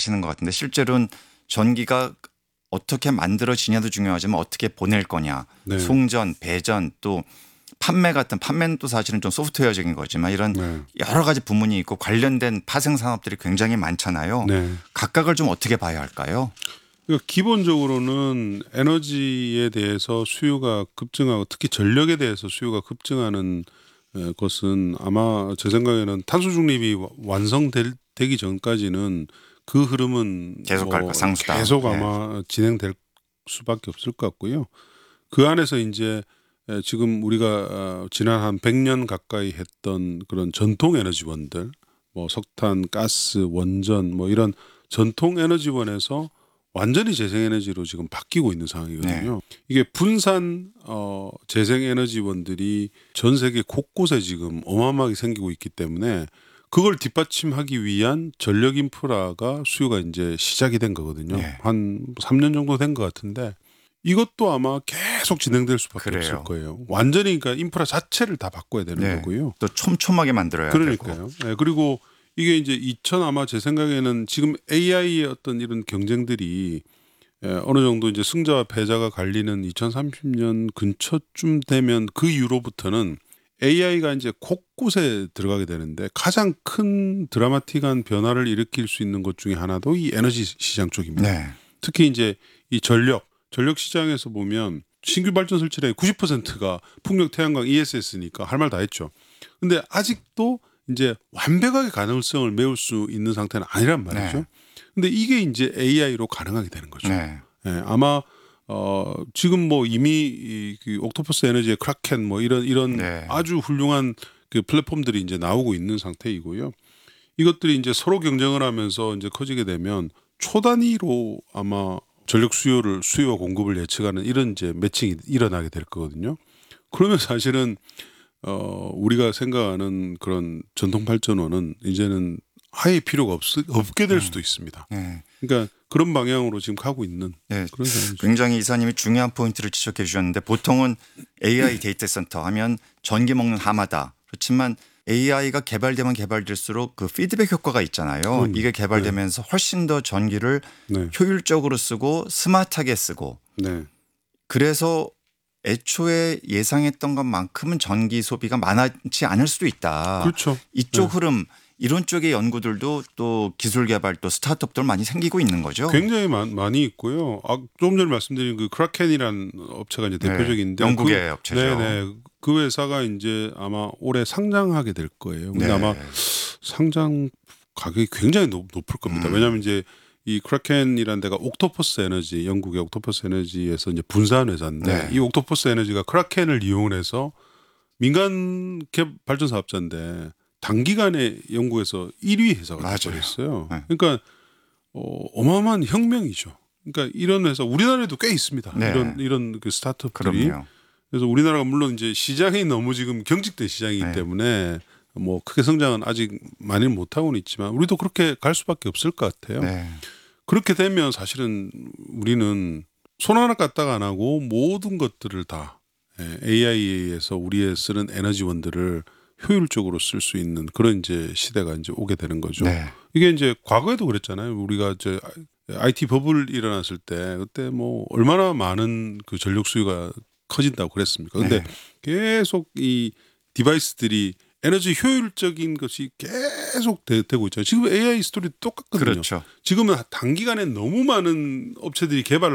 하시는 것 같은데 실제로는 전기가 어떻게 만들어지냐도 중요하지만 어떻게 보낼 거냐, 네. 송전, 배전 또 판매는 또 사실은 좀 소프트웨어적인 거지만 이런 네. 여러 가지 부문이 있고 관련된 파생 산업들이 굉장히 많잖아요. 네. 각각을 좀 어떻게 봐야 할까요? 그러니까 기본적으로는 에너지에 대해서 수요가 급증하고 특히 전력에 대해서 수요가 급증하는 것은 아마 제 생각에는 탄소 중립이 완성되기 전까지는 그 흐름은 계속 갈 거 상수다. 계속 네. 아마 진행될 수밖에 없을 것 같고요. 그 안에서 이제 지금 우리가 지난 한 100년 가까이 했던 그런 전통 에너지원들, 뭐 석탄, 가스, 원전, 뭐 이런 전통 에너지원에서 완전히 재생에너지로 지금 바뀌고 있는 상황이거든요. 네. 이게 분산 재생에너지원들이 전 세계 곳곳에 지금 어마어마하게 생기고 있기 때문에 그걸 뒷받침하기 위한 전력 인프라가 수요가 이제 시작이 된 거거든요. 네. 한 3년 정도 된 것 같은데 이것도 아마 계속 진행될 수밖에 그래요. 없을 거예요. 완전히 그러니까 인프라 자체를 다 바꿔야 되는 네. 거고요. 또 촘촘하게 만들어야 되고. 그러니까요. 네, 그리고 이게 이제 아마 제 생각에는 지금 AI의 어떤 이런 경쟁들이 어느 정도 이제 승자와 패자가 갈리는 2030년 근처쯤 되면 그 이후로부터는 AI가 이제 곳곳에 들어가게 되는데 가장 큰 드라마틱한 변화를 일으킬 수 있는 것 중에 하나도 이 에너지 시장 쪽입니다. 네. 특히 이제 이 전력 시장에서 보면 신규 발전 설치량의 90%가 풍력, 태양광, ESS니까 할 말 다 했죠. 근데 아직도 이제 완벽하게 가능성을 메울 수 있는 상태는 아니란 말이죠. 네. 근데 이게 이제 AI로 가능하게 되는 거죠. 네. 예, 아마 지금 뭐 이미 그 옥토퍼스 에너지의 크라켄 뭐 이런 네. 아주 훌륭한 그 플랫폼들이 이제 나오고 있는 상태이고요. 이것들이 이제 서로 경쟁을 하면서 이제 커지게 되면 초 단위로 아마 전력 수요와 공급을 예측하는 이런 이제 매칭이 일어나게 될 거거든요. 그러면 사실은 우리가 생각하는 그런 전통 발전원은 이제는 아예 필요가 없게 될 수도 있습니다. 네. 그러니까 그런 방향으로 지금 가고 있는 네. 그런 상황이죠. 굉장히 이사님이 중요한 포인트를 지적해 주셨는데 보통은 AI 데이터 센터 하면 전기 먹는 하마다. 그렇지만 AI가 개발되면 개발될수록 그 피드백 효과가 있잖아요. 이게 개발되면서 훨씬 더 전기를 네. 효율적으로 쓰고 스마트하게 쓰고 네. 그래서 애초에 예상했던 것만큼은 전기 소비가 많지 않을 수도 있다. 그렇죠. 이쪽 흐름 이런 쪽의 연구들도 또 기술 개발 또 스타트업들 많이 생기고 있는 거죠. 굉장히 많이 있고요. 조금 전에 말씀드린 그 크라켄이라는 업체가 이제 대표적인데 영국의 업체죠. 네네. 그 회사가 이제 아마 올해 상장하게 될 거예요. 근데 네. 아마 상장 가격이 굉장히 높을 겁니다. 왜냐하면 이제 이 크라켄이라는 데가 옥토퍼스 에너지, 영국의 옥토퍼스 에너지에서 이제 분사한 회사인데 이 옥토퍼스 에너지가 크라켄을 이용해서 민간 발전 사업자인데 단기간에 영국에서 1위 회사가 되어버렸어요. 네. 그러니까 어마어마한 혁명이죠. 그러니까 이런 회사 우리나라에도 꽤 있습니다. 네. 이런 그 스타트업들이. 그럼요. 그래서 우리나라가 물론 이제 시장이 너무 지금 경직된 시장이기 때문에 뭐 크게 성장은 아직 많이는 못하고는 있지만 우리도 그렇게 갈 수밖에 없을 것 같아요. 네. 그렇게 되면 사실은 우리는 손 하나 까딱 안 하고 모든 것들을 다 AI에서 우리의 쓰는 에너지원들을 효율적으로 쓸 수 있는 그런 이제 시대가 이제 오게 되는 거죠. 네. 이게 이제 과거에도 그랬잖아요. 우리가 이제 IT 버블 일어났을 때 그때 뭐 얼마나 많은 그 전력 수요가 커진다고 그랬습니까? 근데 계속 이 디바이스들이 에너지 효율적인 것이 계속 되고 있잖아요. 지금 AI 스토리도 똑같거든요. 그렇죠. 지금은 단기간에 너무 많은 업체들이 개발을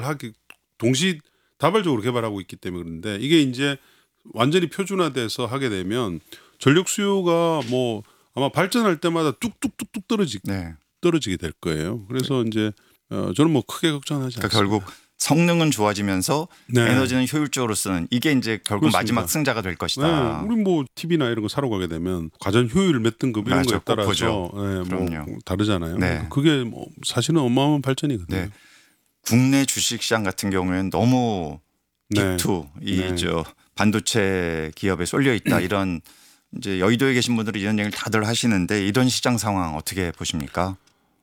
동시다발적으로 개발하고 있기 때문에 그런데 이게 이제 완전히 표준화돼서 하게 되면 전력 수요가 뭐 아마 발전할 때마다 뚝뚝뚝뚝 떨어지게 될 거예요. 그래서 이제 저는 뭐 크게 걱정하지 않습니다. 결국 성능은 좋아지면서 에너지는 효율적으로 쓰는 이게 이제 결국 그렇습니다. 마지막 승자가 될 것이다. 우리 뭐 TV나 이런 거 사러 가게 되면 가전 효율 몇 등급 이런 거에 따라서 뭐 다르잖아요. 네. 그게 뭐 사실은 어마어마한 발전이거든요. 네. 국내 주식시장 같은 경우에는 너무 빅투 저 반도체 기업에 쏠려 있다 이런 이제 여의도에 계신 분들은 이런 얘기를 다들 하시는데 이런 시장 상황 어떻게 보십니까?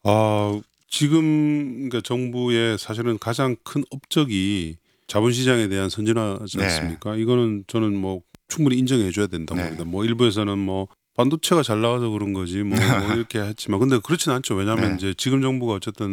지금 그러니까 정부의 사실은 가장 큰 업적이 자본시장에 대한 선진화지 않습니까? 이거는 저는 뭐 충분히 인정해 줘야 된다고 봅니다. 뭐 일부에서는 뭐 반도체가 잘 나가서 그런 거지 뭐 이렇게 했지만 근데 그렇진 않죠. 왜냐하면 이제 지금 정부가 어쨌든